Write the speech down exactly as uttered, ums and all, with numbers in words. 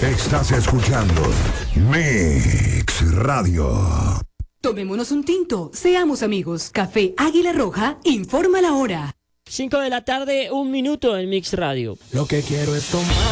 Estás escuchando Mix Radio. Tomémonos un tinto, seamos amigos. Café Águila Roja informa la hora. cinco de la tarde, un minuto en Mix Radio. Lo que quiero es tomar.